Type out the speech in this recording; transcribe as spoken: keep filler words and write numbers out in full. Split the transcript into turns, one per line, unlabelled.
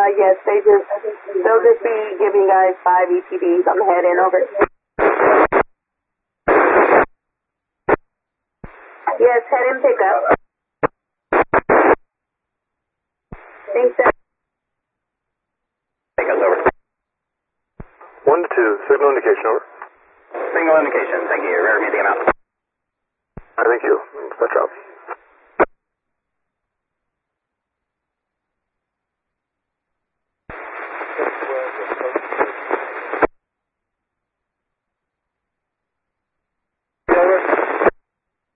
Uh, yes, they just, they'll just be giving guys five E T Ds on the head and over. Yes, head and pickup. Thanks, sir.
Take us over.
One to two, signal indication, over.
Signal indication, thank you. Rear medium out.
Thank you. Spectrum.